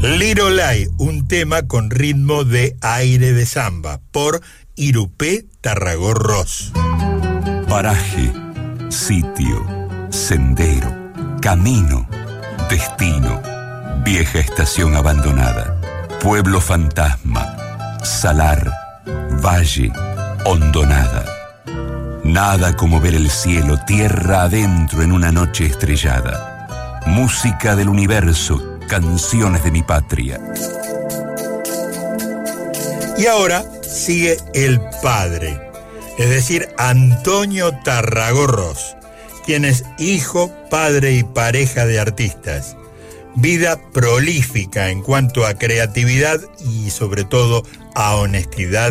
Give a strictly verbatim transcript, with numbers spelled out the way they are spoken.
Lirolay, un tema con ritmo de aire de samba, por Irupé Tarragó Ross. Paraje, sitio, sendero, camino, destino, vieja estación abandonada, pueblo fantasma, salar, valle, hondonada. Nada como ver el cielo tierra adentro en una noche estrellada. Música del universo, canciones de mi patria. Y ahora sigue el padre, es decir, Antonio Tarragó Ross, quien es hijo, padre y pareja de artistas. Vida prolífica en cuanto a creatividad y sobre todo a honestidad